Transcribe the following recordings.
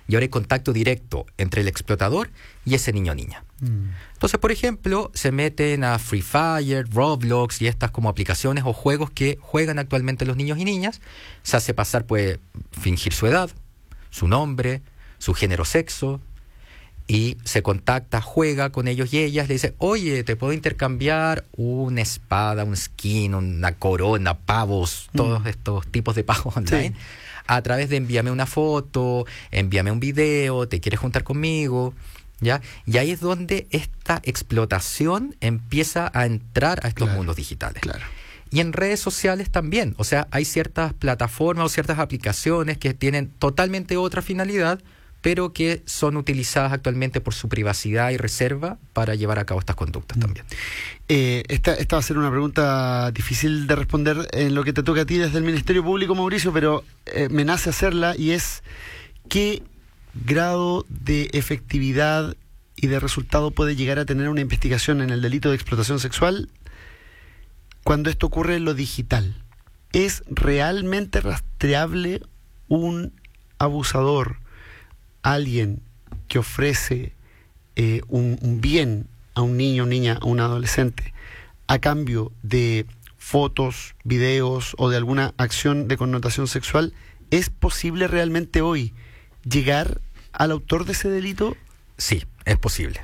y ahora hay contacto directo entre el explotador y ese niño o niña. Entonces, por ejemplo, se meten a Free Fire, Roblox y estas como aplicaciones o juegos que juegan actualmente los niños y niñas. Se hace pasar, puede fingir su edad, su nombre, su género, sexo, y se contacta, juega con ellos y ellas, le dice, oye, te puedo intercambiar una espada, un skin, una corona, pavos, todos estos tipos de pagos online, a través de envíame una foto, envíame un video, te quieres juntar conmigo, ¿ya? Y ahí es donde esta explotación empieza a entrar a estos mundos digitales. Claro. Y en redes sociales también, o sea, hay ciertas plataformas o ciertas aplicaciones que tienen totalmente otra finalidad, pero que son utilizadas actualmente por su privacidad y reserva para llevar a cabo estas conductas también. Esta va a ser una pregunta difícil de responder en lo que te toca a ti desde el Ministerio Público, Mauricio, pero me nace hacerla, y es ¿qué grado de efectividad y de resultado puede llegar a tener una investigación en el delito de explotación sexual cuando esto ocurre en lo digital? ¿Es realmente rastreable un abusador, alguien que ofrece un bien a un niño, niña, a un adolescente, a cambio de fotos, videos o de alguna acción de connotación sexual? ¿Es posible realmente hoy llegar al autor de ese delito? Sí, es posible.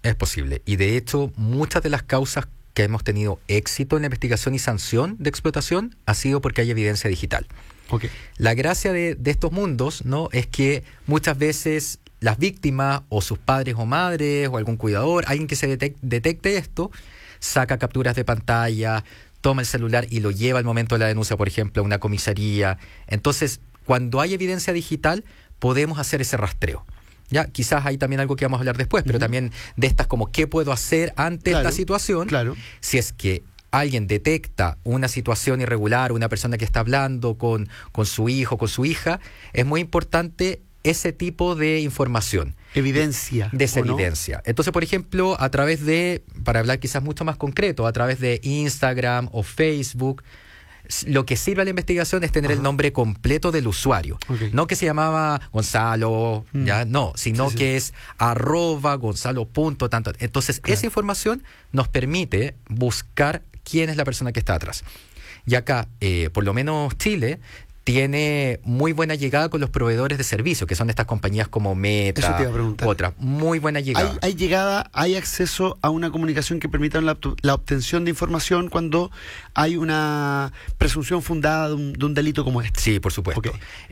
Y de hecho, muchas de las causas que hemos tenido éxito en la investigación y sanción de explotación ha sido porque hay evidencia digital. Okay. La gracia de estos mundos, ¿no?, es que muchas veces las víctimas o sus padres o madres o algún cuidador, alguien que se detecte esto, saca capturas de pantalla, toma el celular y lo lleva al momento de la denuncia, por ejemplo, a una comisaría. Entonces, cuando hay evidencia digital, podemos hacer ese rastreo. Ya, quizás hay también algo que vamos a hablar después, pero también de estas como qué puedo hacer ante esta situación, si es que alguien detecta una situación irregular, una persona que está hablando con su hijo, con su hija, es muy importante ese tipo de información. Evidencia. De esa evidencia. Entonces, por ejemplo, a través de, para hablar quizás mucho más concreto, a través de Instagram o Facebook, lo que sirve a la investigación es tener el nombre completo del usuario. No que se llamaba Gonzalo, ya no, sino que es @Gonzalo.tanto. Entonces, esa información nos permite buscar quién es la persona que está atrás. Y acá, por lo menos Chile, tiene muy buena llegada con los proveedores de servicios, que son estas compañías como Meta, otras. Muy buena llegada. ¿Hay llegada, hay acceso a una comunicación que permita la obtención de información cuando hay una presunción fundada de un delito como este? Sí, por supuesto.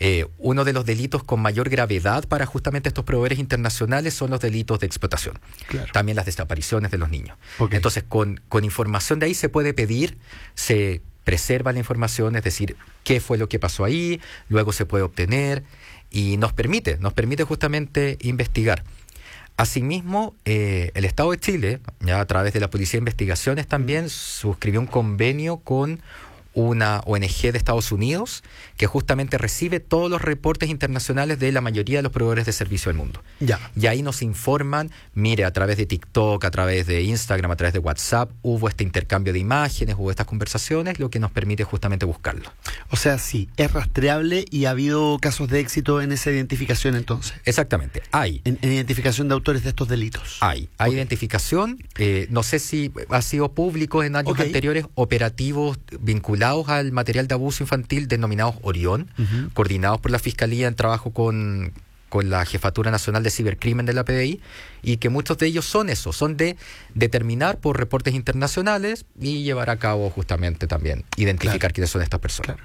Uno de los delitos con mayor gravedad para justamente estos proveedores internacionales son los delitos de explotación. También las desapariciones de los niños. Entonces, con información de ahí se puede pedir, se preserva la información, es decir, qué fue lo que pasó ahí, luego se puede obtener y nos permite justamente investigar. Asimismo, el Estado de Chile, ya a través de la Policía de Investigaciones, también suscribió un convenio con una ONG de Estados Unidos que justamente recibe todos los reportes internacionales de la mayoría de los proveedores de servicio del mundo. Y ahí nos informan, mire, a través de TikTok, a través de Instagram, a través de WhatsApp, hubo este intercambio de imágenes, hubo estas conversaciones, lo que nos permite justamente buscarlo. O sea, sí, es rastreable y ha habido casos de éxito en esa identificación entonces. Exactamente, hay. En identificación de autores de estos delitos. Hay identificación, no sé si ha sido público en años anteriores, operativos vinculados al material de abuso infantil denominados Orión, coordinados por la Fiscalía en trabajo con la Jefatura Nacional de Cibercrimen de la PDI, y que muchos de ellos son de determinar por reportes internacionales y llevar a cabo justamente también, identificar quiénes son estas personas.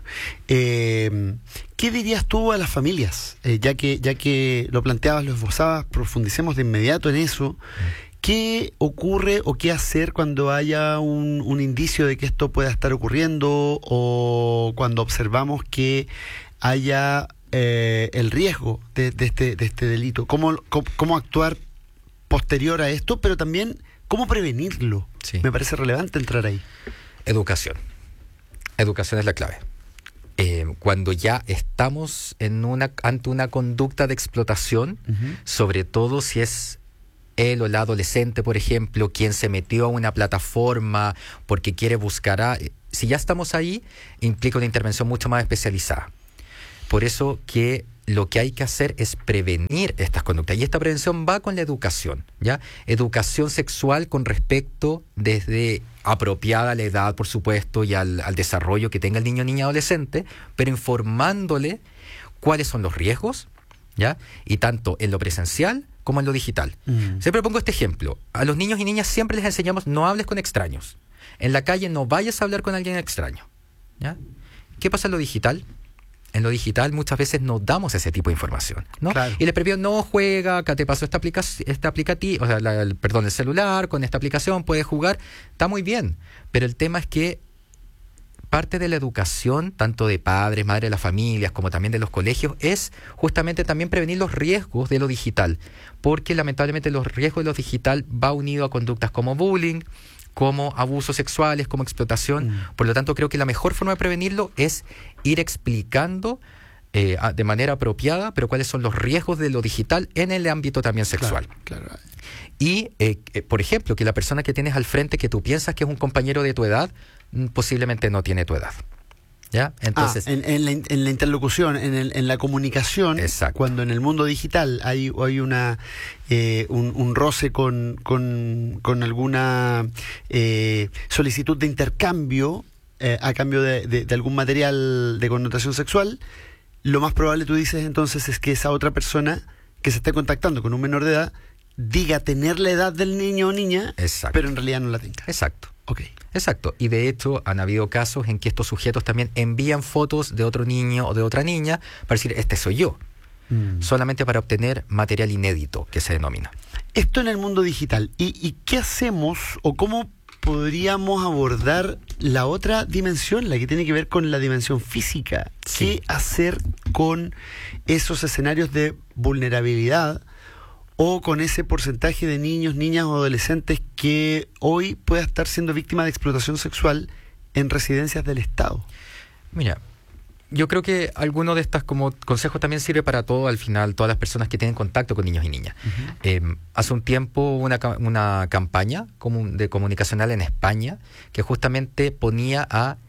¿Qué dirías tú a las familias? Ya que lo planteabas, lo esbozabas, profundicemos de inmediato en eso. ¿Qué ocurre o qué hacer cuando haya un indicio de que esto pueda estar ocurriendo, o cuando observamos que haya el riesgo de este delito? ¿Cómo actuar posterior a esto, pero también cómo prevenirlo? Me parece relevante entrar ahí. Educación es la clave. Cuando ya estamos ante una conducta de explotación, sobre todo si es él o la adolescente, por ejemplo, quien se metió a una plataforma porque quiere buscar si ya estamos ahí, implica una intervención mucho más especializada. Por eso que lo que hay que hacer es prevenir estas conductas. Y esta prevención va con la educación, ¿ya? Educación sexual con respecto desde apropiada a la edad, por supuesto, y al desarrollo que tenga el niño, niña, adolescente, pero informándole cuáles son los riesgos, ¿ya? Y tanto en lo presencial como en lo digital. Siempre pongo este ejemplo. A los niños y niñas siempre les enseñamos: no hables con extraños. En la calle no vayas a hablar con alguien extraño, ¿ya? ¿Qué pasa en lo digital? En lo digital muchas veces no damos ese tipo de información, ¿no? Claro. Y les prefiero: no juega, acá te paso esta aplicativo, o sea, el celular, con esta aplicación puedes jugar. Está muy bien, pero el tema es que parte de la educación, tanto de padres, madres de las familias, como también de los colegios, es justamente también prevenir los riesgos de lo digital, porque lamentablemente los riesgos de lo digital va unido a conductas como bullying, como abusos sexuales, como explotación. Por lo tanto, creo que la mejor forma de prevenirlo es ir explicando de manera apropiada, pero cuáles son los riesgos de lo digital en el ámbito también sexual. Claro. Y, por ejemplo, que la persona que tienes al frente, que tú piensas que es un compañero de tu edad, posiblemente no tiene tu edad, ¿ya? Entonces, en la interlocución, en la comunicación, exacto. Cuando en el mundo digital hay una un roce con alguna solicitud de intercambio a cambio de algún material de connotación sexual, lo más probable, tú dices entonces, es que esa otra persona que se esté contactando con un menor de edad diga tener la edad del niño o niña, exacto, pero en realidad no la tenga. Exacto. Okay. Exacto, y de hecho han habido casos en que estos sujetos también envían fotos de otro niño o de otra niña para decir: este soy yo, solamente para obtener material inédito, que se denomina. Esto en el mundo digital. ¿Y qué hacemos o cómo podríamos abordar la otra dimensión, la que tiene que ver con la dimensión física? Sí. ¿Qué hacer con esos escenarios de vulnerabilidad o con ese porcentaje de niños, niñas o adolescentes que hoy pueda estar siendo víctima de explotación sexual en residencias del Estado? Mira, yo creo que alguno de estos como consejos también sirve para todo, al final, todas las personas que tienen contacto con niños y niñas. Hace un tiempo hubo una campaña de comunicacional en España que justamente ponía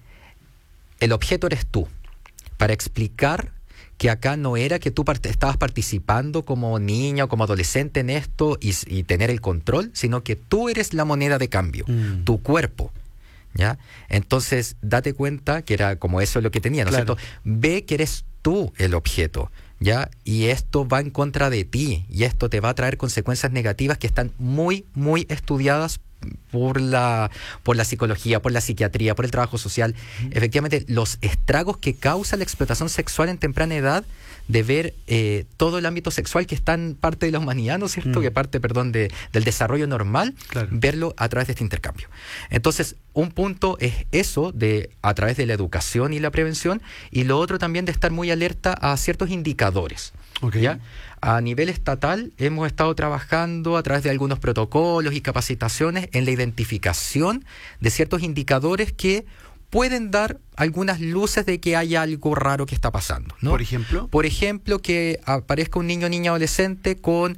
el objeto eres tú, para explicar que acá no era que tú estabas participando como niña o como adolescente en esto y tener el control, sino que tú eres la moneda de cambio, tu cuerpo, ¿ya? Entonces, date cuenta que era como eso lo que tenía, ¿no es cierto? Ve que eres tú el objeto, ¿ya? Y esto va en contra de ti, y esto te va a traer consecuencias negativas que están muy, muy estudiadas por la psicología, por la psiquiatría, por el trabajo social. Efectivamente, los estragos que causa la explotación sexual en temprana edad, de ver todo el ámbito sexual que está en parte de la humanidad, ¿no es cierto? Que parte, del desarrollo normal, verlo a través de este intercambio. Entonces, un punto es eso, a través de la educación y la prevención, y lo otro también de estar muy alerta a ciertos indicadores. Okay. ¿Ya? A nivel estatal hemos estado trabajando a través de algunos protocolos y capacitaciones en la identificación de ciertos indicadores que pueden dar algunas luces de que hay algo raro que está pasando, ¿no? ¿Por ejemplo? Por ejemplo, que aparezca un niño o niña adolescente con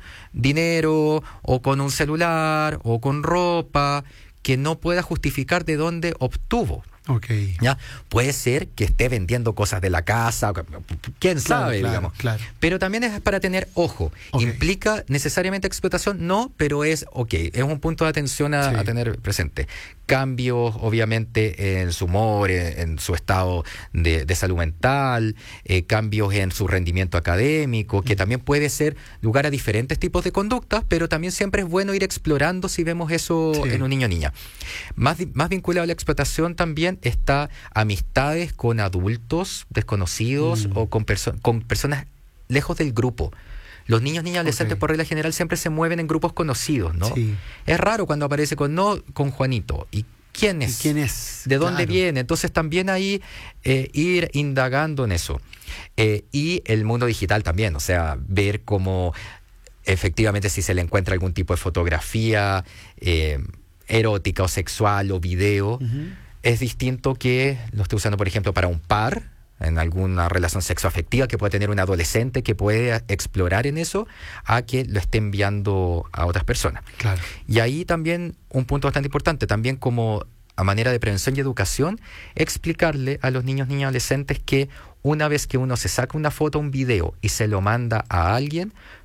dinero o con un celular o con ropa que no pueda justificar de dónde obtuvo. Okay. ¿Ya? Puede ser que esté vendiendo cosas de la casa, quién sabe, digamos. Claro. Pero también es para tener ojo. Okay. ¿Implica necesariamente explotación? No, pero es un punto de atención a tener presente. Cambios, obviamente, en su humor, en su estado de salud mental, cambios en su rendimiento académico, que también puede ser lugar a diferentes tipos de conductas, pero también siempre es bueno ir explorando si vemos eso en un niño o niña. Más vinculado a la explotación también está amistades con adultos desconocidos o con personas lejos del grupo. Los niños, niñas, adolescentes por regla general siempre se mueven en grupos conocidos, ¿no? Sí. Es raro cuando aparece con Juanito. ¿Y quién es? ¿Quién es? ¿De dónde viene? Entonces también ahí ir indagando en eso. Y el mundo digital también, o sea, ver cómo efectivamente si se le encuentra algún tipo de fotografía erótica o sexual o video, es distinto que lo esté usando, por ejemplo, para un par, en alguna relación sexoafectiva que pueda tener un adolescente que puede explorar en eso, a que lo esté enviando a otras personas. Claro. Y ahí también un punto bastante importante, también como a manera de prevención y educación, explicarle a los niños, niñas, adolescentes que una vez que uno se saca una foto o un video y se lo manda a alguien,